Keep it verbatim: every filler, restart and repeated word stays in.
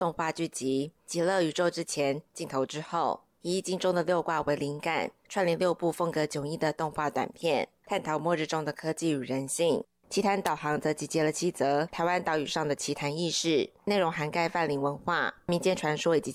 动画剧集《极乐宇宙》之前镜头之后，以易经中的六卦为灵感，串联六部风格迥异的动画短片，探讨末日中的科技与人性。奇谈导航则集结了七则台湾岛屿上的奇谈异事，内容涵盖泛灵文化、民间传说以及